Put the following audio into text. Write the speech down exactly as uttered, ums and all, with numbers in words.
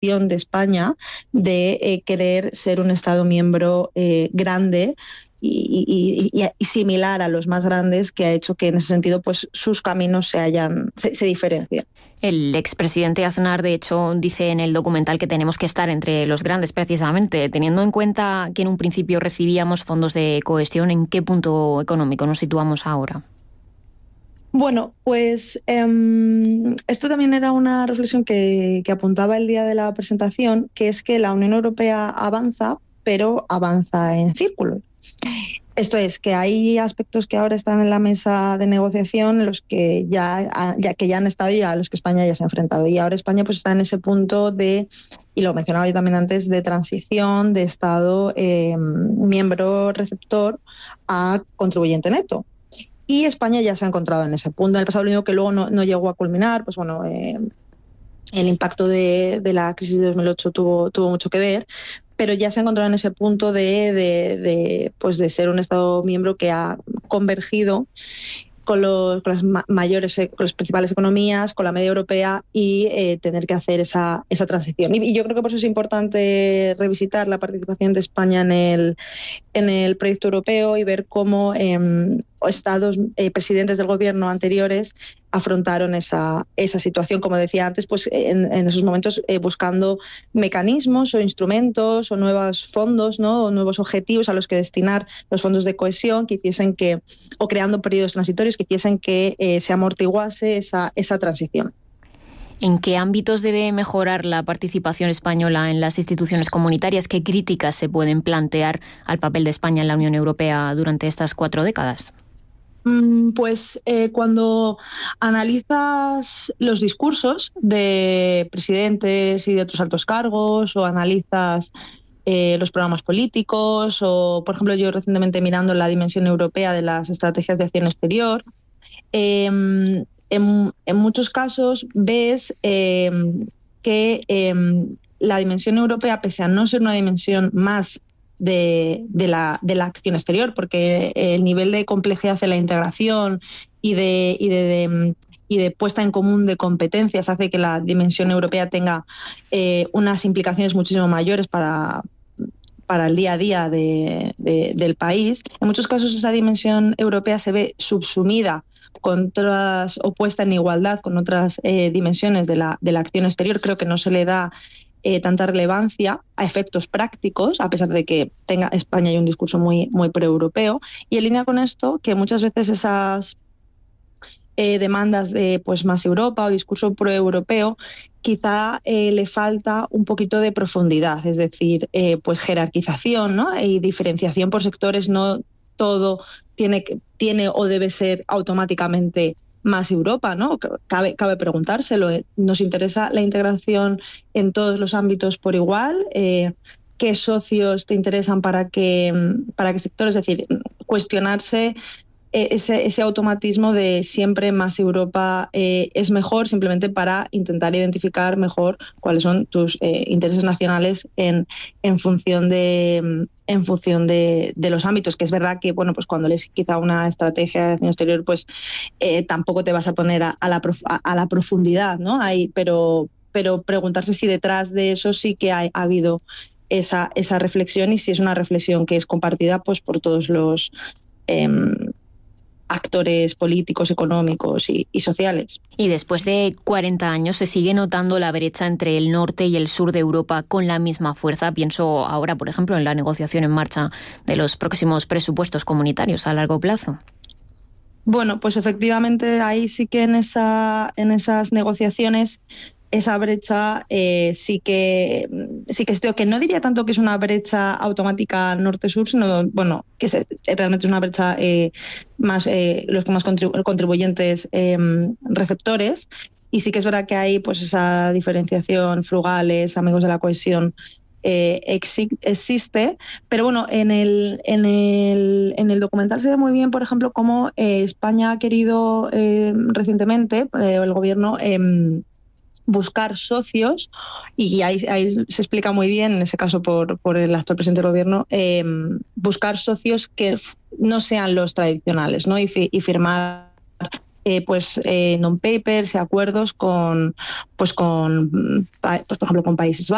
de España de eh, querer ser un Estado miembro eh, grande y, y, y, y similar a los más grandes, que ha hecho que en ese sentido pues sus caminos se hayan se, se diferencien. El expresidente Aznar, de hecho, dice en el documental que tenemos que estar entre los grandes, precisamente, teniendo en cuenta que en un principio recibíamos fondos de cohesión. ¿En qué punto económico nos situamos ahora? Bueno, pues eh, esto también era una reflexión que, que apuntaba el día de la presentación, que es que la Unión Europea avanza, pero avanza en círculos. Esto es, que hay aspectos que ahora están en la mesa de negociación en los que ya, ya, que ya han estado y a los que España ya se ha enfrentado. Y ahora España pues está en ese punto de, y lo mencionaba yo también antes, de transición de Estado eh, miembro receptor a contribuyente neto. Y España ya se ha encontrado en ese punto. En el pasado, lo único que luego no, no llegó a culminar, pues bueno, eh, el impacto de, de la crisis de dos mil ocho tuvo, tuvo mucho que ver, pero ya se ha encontrado en ese punto de, de, de, pues de ser un Estado miembro que ha convergido con, los, con las ma- mayores, con las principales economías, con la media europea y eh, tener que hacer esa, esa transición. Y, y yo creo que por eso es importante revisitar la participación de España en el, en el proyecto europeo y ver cómo eh, estados, eh, presidentes del gobierno anteriores afrontaron esa, esa situación, como decía antes, pues en, en esos momentos eh, buscando mecanismos o instrumentos o nuevos fondos, ¿no? O nuevos objetivos a los que destinar los fondos de cohesión que hiciesen que, o creando periodos transitorios que hiciesen que eh, se amortiguase esa, esa transición. ¿En qué ámbitos debe mejorar la participación española en las instituciones comunitarias? ¿Qué críticas se pueden plantear al papel de España en la Unión Europea durante estas cuatro décadas? Pues eh, cuando analizas los discursos de presidentes y de otros altos cargos, o analizas eh, los programas políticos, o por ejemplo yo recientemente mirando la dimensión europea de las estrategias de acción exterior, eh, en, en muchos casos ves eh, que eh, la dimensión europea, pese a no ser una dimensión más De, de, la, de la acción exterior, porque el nivel de complejidad de la integración y de, y de, de, y de puesta en común de competencias hace que la dimensión europea tenga eh, unas implicaciones muchísimo mayores para, para el día a día de, de, del país. En muchos casos esa dimensión europea se ve subsumida con otras, o puesta en igualdad con otras eh, dimensiones de la, de la acción exterior. Creo que no se le da Eh, tanta relevancia a efectos prácticos, a pesar de que tenga España hay un discurso muy, muy pro-europeo. Y en línea con esto, que muchas veces esas eh, demandas de pues, más Europa o discurso pro-europeo, quizá eh, le falta un poquito de profundidad, es decir, eh, pues jerarquización, ¿no? Y diferenciación por sectores. No todo tiene, tiene o debe ser automáticamente más Europa, ¿no? Cabe, cabe preguntárselo. ¿Nos interesa la integración en todos los ámbitos por igual? Eh, ¿Qué socios te interesan para qué, para qué sectores? Es decir, cuestionarse ese, ese automatismo de siempre más Europa eh, es mejor, simplemente para intentar identificar mejor cuáles son tus eh, intereses nacionales en, en función de en función de, de los ámbitos, que es verdad que bueno, pues cuando lees quizá una estrategia de acción exterior, pues eh, tampoco te vas a poner a, a, la, prof, a, a la profundidad, ¿no? Hay, pero, pero preguntarse si detrás de eso sí que hay, ha habido esa, esa reflexión, y si es una reflexión que es compartida pues por todos los eh, actores políticos, económicos y, y sociales. Y después de cuarenta años se sigue notando la brecha entre el norte y el sur de Europa con la misma fuerza. Pienso ahora, por ejemplo, en la negociación en marcha de los próximos presupuestos comunitarios a largo plazo. Bueno, pues efectivamente ahí sí que en, esa, en esas negociaciones esa brecha eh, sí que sí que estoy, que no diría tanto que es una brecha automática norte-sur, sino bueno, que se, realmente es una brecha eh, más eh, los más contribu- contribuyentes eh, receptores. Y sí que es verdad que hay pues esa diferenciación, frugales, amigos de la cohesión, eh, exi- existe, pero bueno, en el, en el en el documental se ve muy bien, por ejemplo, cómo eh, España ha querido eh, recientemente, eh, el gobierno eh, buscar socios, y ahí, ahí se explica muy bien, en ese caso por, por el actual presidente del gobierno, eh, buscar socios que no sean los tradicionales, ¿no? Y, fi, y firmar eh, pues eh, non-papers y acuerdos con, pues con, pues, por ejemplo, con Países Bajos,